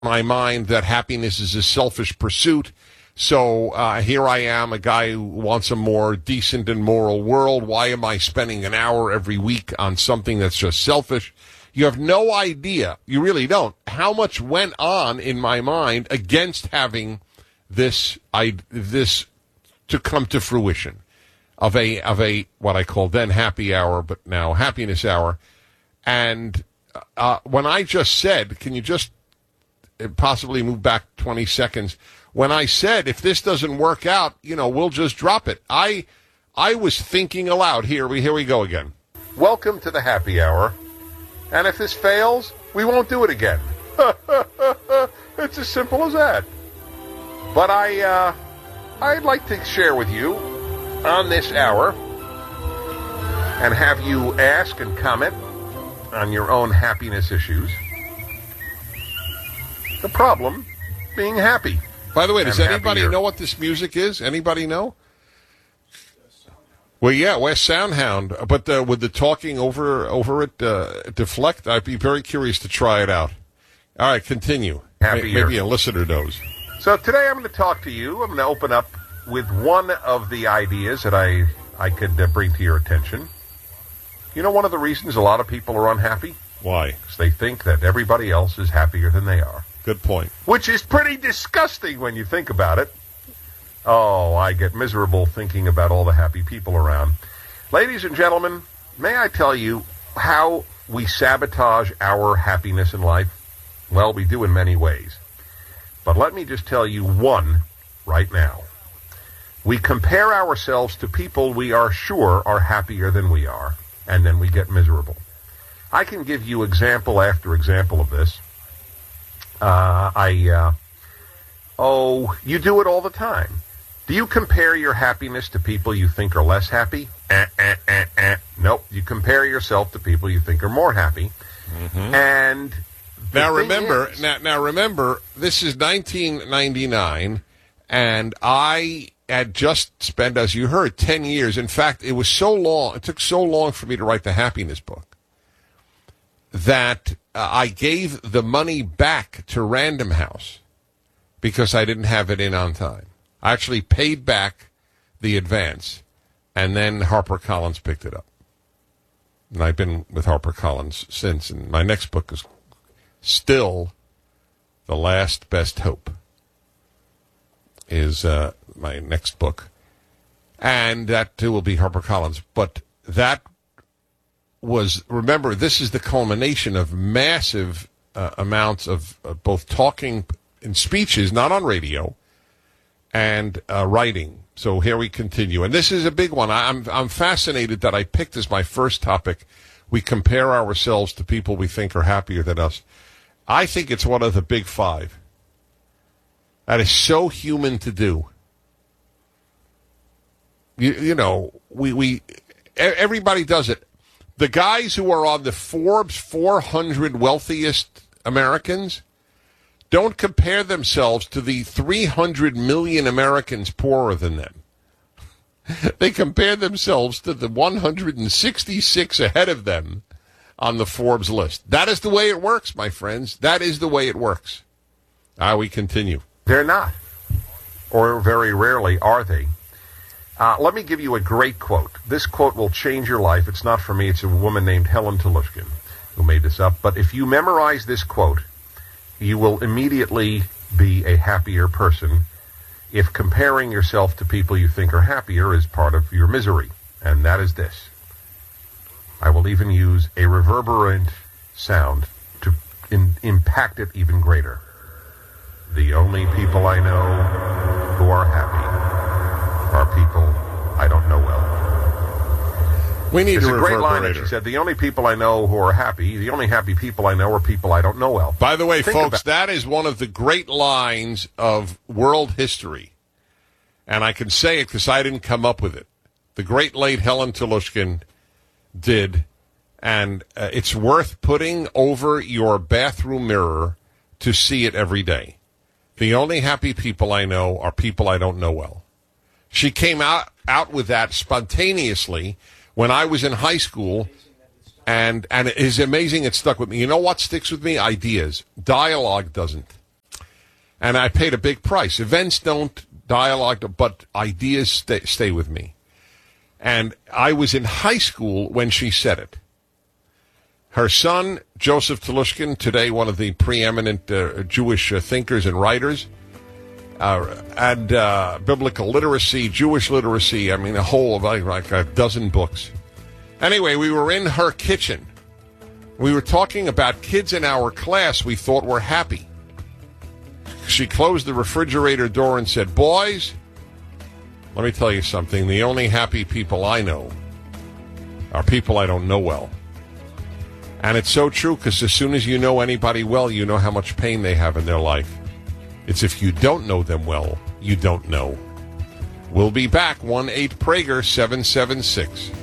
my mind that happiness is a selfish pursuit. So here I am, a guy who wants a more decent and moral world. Why am I spending an hour every week on something that's just selfish? You have no idea, you really don't, how much went on in my mind against having this to come to fruition of a what I call then happy hour, but now happiness hour. And when I just said, can you just possibly move back 20 seconds? When I said, if this doesn't work out, we'll just drop it. I was thinking aloud. Here we go again. Welcome to the happy hour. And if this fails, we won't do it again. It's as simple as that. But I'd like to share with you on this hour and have you ask and comment on your own happiness issues. The problem being happy. By the way, does anybody know what this music is? Anybody know? Well, yeah, West Soundhound, but would the talking over it deflect? I'd be very curious to try it out. All right, continue. Maybe a listener knows. So today I'm going to talk to you. I'm going to open up with one of the ideas that I could bring to your attention. One of the reasons a lot of people are unhappy? Why? Because they think that everybody else is happier than they are. Good point. Which is pretty disgusting when you think about it. Oh, I get miserable thinking about all the happy people around. Ladies and gentlemen, may I tell you how we sabotage our happiness in life? Well, we do in many ways. But let me just tell you one right now. We compare ourselves to people we are sure are happier than we are, and then we get miserable. I can give you example after example of this. You do it all the time. Do you compare your happiness to people you think are less happy? Nope. You compare yourself to people you think are more happy. Mm-hmm. And now remember, this is 1999, and I had just spent, as you heard, 10 years. In fact, it took so long for me to write the happiness book that I gave the money back to Random House because I didn't have it in on time. I actually paid back the advance, and then HarperCollins picked it up. And I've been with HarperCollins since, and my next book is still The Last Best Hope is my next book. And that, too, will be HarperCollins. But that was, remember, this is the culmination of massive amounts of both talking in speeches, not on radio, and writing. So here we continue. And this is a big one. I'm fascinated that I picked as my first topic. We compare ourselves to people we think are happier than us. I think it's one of the big five. That is so human to do. Everybody does it. The guys who are on the Forbes 400 wealthiest Americans don't compare themselves to the 300 million Americans poorer than them. They compare themselves to the 166 ahead of them on the Forbes list. That is the way it works, my friends. That is the way it works. We continue. They're not, or very rarely are they. Let me give you a great quote. This quote will change your life. It's not for me. It's a woman named Helen Tolushkin who made this up. But if you memorize this quote, you will immediately be a happier person if comparing yourself to people you think are happier is part of your misery. And that is this. I will even use a reverberant sound to impact it even greater. The only people I know who are happy are people I don't know well. We need a great line that she said, the only people I know who are happy, the only happy people I know are people I don't know well. By the way, folks, that is one of the great lines of world history. And I can say it because I didn't come up with it. The great late Helen Tolushkin did. And it's worth putting over your bathroom mirror to see it every day. The only happy people I know are people I don't know well. She came out with that spontaneously when I was in high school, and it is amazing it stuck with me. You know what sticks with me? Ideas. Dialogue doesn't. And I paid a big price. Events don't, dialogue, but ideas stay with me. And I was in high school when she said it. Her son, Joseph Telushkin, today one of the preeminent Jewish thinkers and writers, and biblical literacy, Jewish literacy, I mean, a whole of like a dozen books. Anyway, we were in her kitchen. We were talking about kids in our class we thought were happy. She closed the refrigerator door and said, "Boys, let me tell you something. The only happy people I know are people I don't know well." And it's so true, because as soon as you know anybody well, you know how much pain they have in their life. It's if you don't know them well, you don't know. We'll be back, 1-8-PRAGER-776.